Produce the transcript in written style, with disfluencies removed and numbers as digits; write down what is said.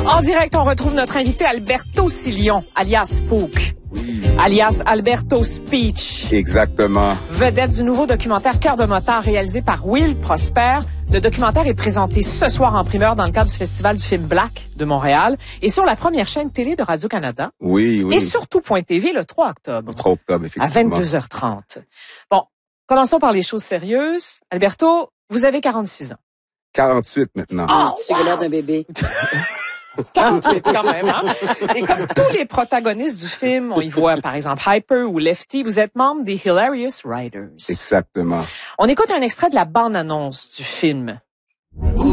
En direct, on retrouve notre invité Alberto Sillon, alias Spook. Oui. Alias Alberto Speech. Exactement. Vedette du nouveau documentaire Cœur de motard réalisé par Will Prosper. Le documentaire est présenté ce soir en primeur dans le cadre du Festival du film Black de Montréal et sur la première chaîne télé de Radio-Canada. Oui, oui. Et sur tout.tv le 3 octobre. Le 3 octobre, effectivement. À 22h30. Bon, commençons par les choses sérieuses. Alberto, vous avez 46 ans. 48 maintenant. Oh, Tu as l'air d'un bébé. 48 quand même, hein? Et comme tous les protagonistes du film, on y voit par exemple Hyper ou Lefty, vous êtes membre des Hilarious Riders. Exactement. On écoute un extrait de la bande-annonce du film.